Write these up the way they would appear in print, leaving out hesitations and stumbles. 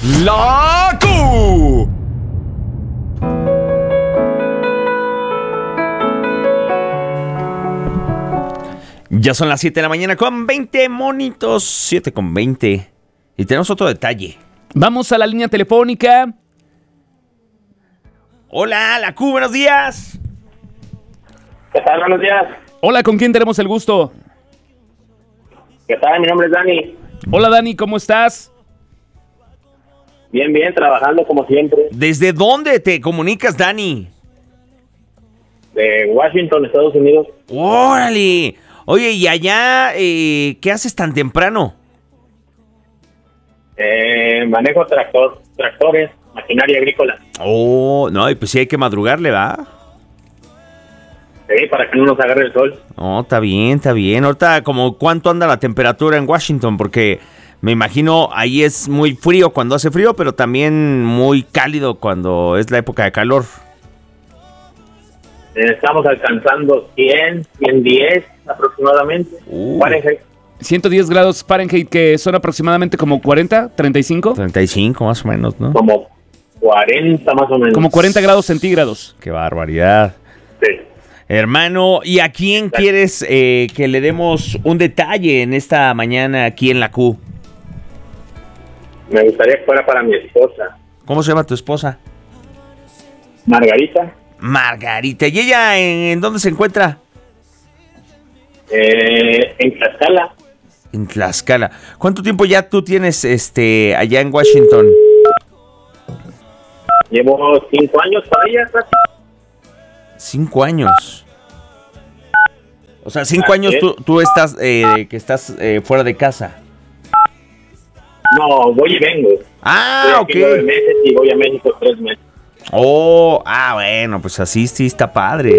La Q. Ya son las 7 de la mañana con 20 monitos, 7 con 20. Y tenemos otro detalle. Vamos a la línea telefónica. Hola, La Q, buenos días. ¿Qué tal? Buenos días. Hola, ¿con quién tenemos el gusto? ¿Qué tal? Mi nombre es Dani. Hola, Dani, ¿cómo estás? Bien, trabajando como siempre. ¿Desde dónde te comunicas, Dani? De Washington, Estados Unidos. ¡Órale! Oye, ¿y allá qué haces tan temprano? Manejo tractores, maquinaria agrícola. Oh, no, y pues sí hay que madrugarle, ¿va? Sí, para que no nos agarre el sol. No, está bien, está bien. Ahorita, como ¿cuánto anda la temperatura en Washington? Porque me imagino ahí es muy frío cuando hace frío, pero también muy cálido cuando es la época de calor. Estamos alcanzando 110 aproximadamente. Fahrenheit. 110 grados Fahrenheit, que son aproximadamente como 40, 35. 35 más o menos, ¿no? Como 40 más o menos. Como 40 grados centígrados. Qué barbaridad. Sí. Hermano, ¿y a quién quieres que le demos un detalle en esta mañana aquí en la Q? Me gustaría que fuera para mi esposa, ¿Cómo se llama tu esposa? Margarita. Margarita. ¿Y ella en dónde se encuentra? En Tlaxcala. En Tlaxcala. ¿Cuánto tiempo ya tú tienes allá en Washington? Llevo 5 años para ella, casi. 5 años. O sea, 5 años tú estás que estás fuera de casa. No, voy y vengo. Ah, Estoy aquí 9 meses y voy a México 3 meses. Oh, bueno, pues así sí está padre.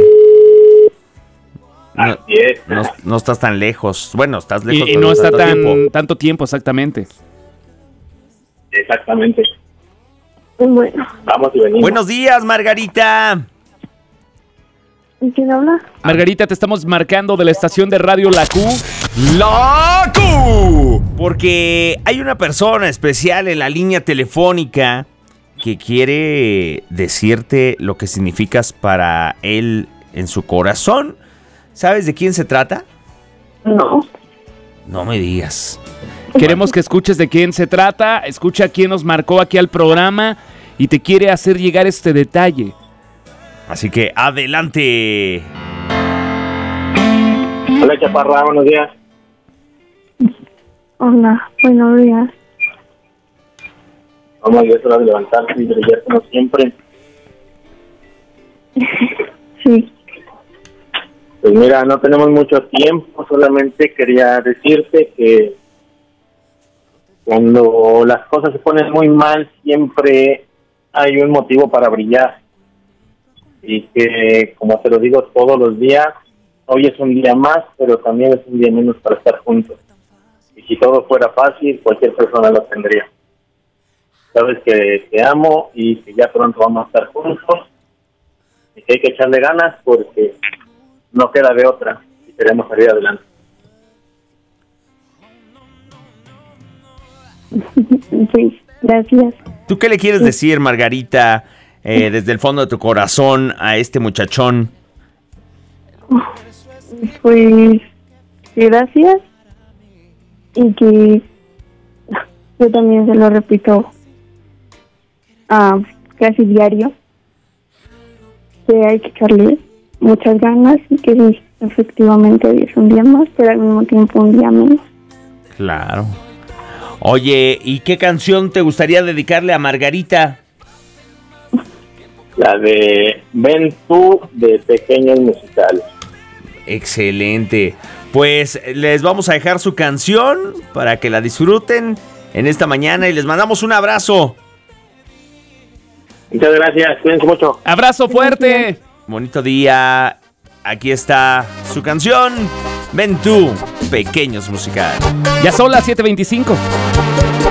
No, Así es. no estás tan lejos. Bueno, estás lejos. Y pero no está tiempo. tanto tiempo, exactamente. Exactamente. Bueno, Vamos y venimos. Buenos días, Margarita. ¿quién habla? Margarita, te estamos marcando de la estación de radio La Q. La Q. Porque hay una persona especial en la línea telefónica que quiere decirte lo que significas para él en su corazón. ¿Sabes de quién se trata? No. No me digas. Queremos que escuches de quién se trata. Escucha quién nos marcó aquí al programa y te quiere hacer llegar este detalle. Así que adelante. Hola, Chaparra, buenos días. Hola, buenos días. Vamos, ya es hora de levantarse y brillar como siempre. Sí. Pues mira, no tenemos mucho tiempo, solamente quería decirte que cuando las cosas se ponen muy mal, siempre hay un motivo para brillar. Y que, como te lo digo todos los días, hoy es un día más, pero también es un día menos para estar juntos. Y si todo fuera fácil, cualquier persona lo tendría. Sabes que te amo y que ya pronto vamos a estar juntos. Y que hay que echarle ganas porque no queda de otra y queremos salir adelante. Sí, gracias. ¿Tú qué le quieres decir, Margarita, desde el fondo de tu corazón a este muchachón? Pues, gracias. Y que yo también se lo repito casi diario. Que hay que echarle muchas ganas y que sí, efectivamente hoy es un día más, pero al mismo tiempo un día menos. Claro. Oye, ¿y qué canción te gustaría dedicarle a Margarita? La de Ven tú, de Pequeños Musicales. Excelente. Pues les vamos a dejar su canción para que la disfruten en esta mañana y les mandamos un abrazo. Muchas gracias, cuídense mucho. ¡Abrazo fuerte! Bonito día. Aquí está su canción. Ven tú, Pequeños Musicales. Ya son las 7:25.